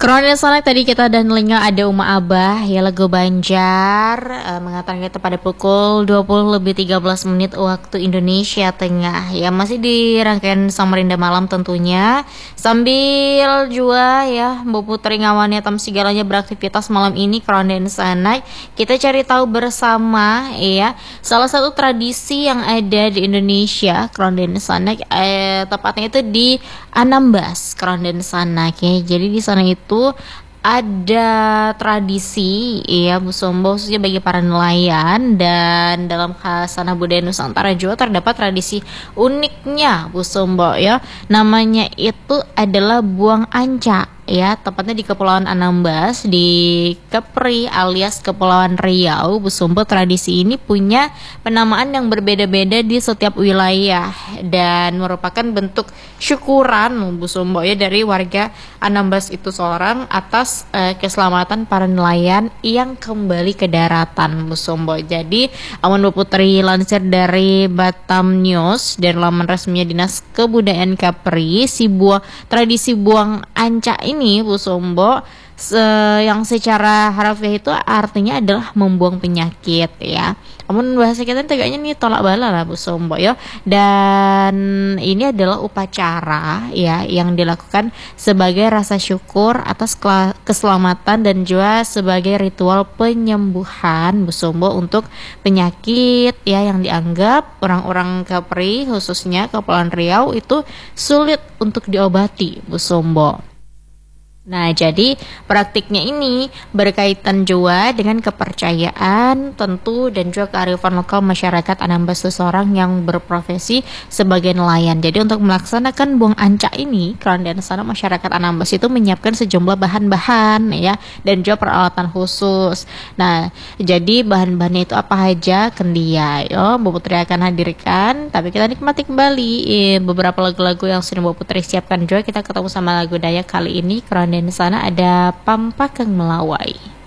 Kronis Sonek tadi kita dan Linga ada Uma Abah ya lagu Banjar mengatakan kita pada pukul 20:13 waktu Indonesia Tengah ya, masih di rangkaian Samarinda Malam tentunya, sambil juga ya Mbak Putri Ngawannya tam segalanya beraktivitas malam ini. Kronis Sonek kita cari tahu bersama ya salah satu tradisi yang ada di Indonesia. Kronis Sonek tepatnya itu di Anambas. Kronis Sonek ya, jadi di sana itu ada tradisi ya Bu Sombo, khususnya bagi para nelayan, dan dalam khasana budaya Nusantara Jawa terdapat tradisi uniknya Bu Sombo ya, namanya itu adalah buang anca ya, tepatnya di Kepulauan Anambas di Kepri alias Kepulauan Riau. Bu Sombo, tradisi ini punya penamaan yang berbeda-beda di setiap wilayah dan merupakan bentuk syukuran Bu Sombo ya dari warga Anambas itu seorang atas keselamatan para nelayan yang kembali ke daratan Bu Sombo. Jadi amun Bu Putri lansir dari Batam News dan laman resminya Dinas Kebudayaan Kepri, tradisi buang anca ini Bu Sombo yang secara harfiah itu artinya adalah membuang penyakit ya. Namun bahasa kita tegaknya nih tolak bala lah Bu Sombo ya. Dan ini adalah upacara ya yang dilakukan sebagai rasa syukur atas keselamatan dan juga sebagai ritual penyembuhan Bu Sombo untuk penyakit ya yang dianggap orang-orang Kepri khususnya Kepulauan Riau itu sulit untuk diobati Bu Sombo. Nah, jadi praktiknya ini berkaitan juga dengan kepercayaan tentu dan juga kearifan lokal masyarakat Anambas, seseorang yang berprofesi sebagai nelayan. Jadi untuk melaksanakan buang anca ini, dan sana masyarakat Anambas itu menyiapkan sejumlah bahan-bahan ya dan juga peralatan khusus. Nah, jadi bahan-bahannya itu apa aja kendia yo Bu Putri akan hadirkan, tapi kita nikmati kembali beberapa lagu-lagu yang sudah Bu Putri siapkan juga. Kita ketemu sama lagu Dayak kali ini. Di sana ada Pampakeng Melawai.